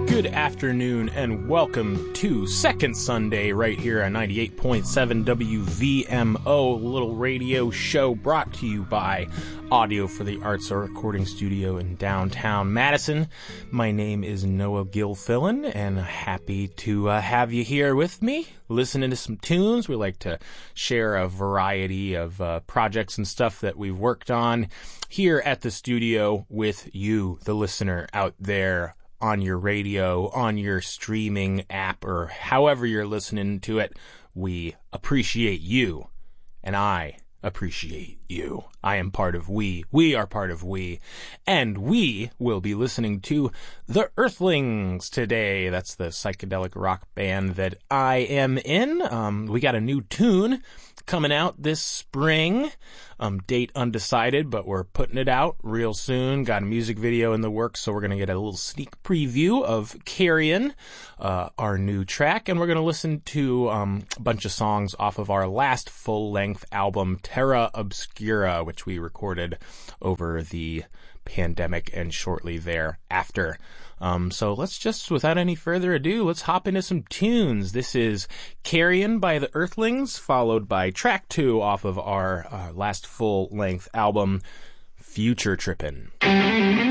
Good afternoon and welcome to Second Sunday right here on 98.7 WVMO, little radio show brought to you by Audio for the Arts, a recording studio in downtown Madison. My name is Noah Gilfillan and happy to have you here with me, listening to some tunes. We like to share a variety of projects and stuff that we've worked on here at the studio with you, the listener out there on your radio, on your streaming app, or however you're listening to it. We appreciate you, and I appreciate you. I am part of we. We are part of we. And we will be listening to The Earthlings today. That's the psychedelic rock band that I am in. We got a new tune coming out this spring. Date undecided, but we're putting it out real soon. Got a music video in the works, so we're going to get a little sneak preview of Carrion, our new track, and we're going to listen to a bunch of songs off of our last full-length album, Terra Obscura, which we recorded over the pandemic and shortly thereafter. So let's just, without any further ado, let's hop into some tunes. This is Carrion by the Earthlings, followed by track 2 off of our last full-length album, Future Trippin'.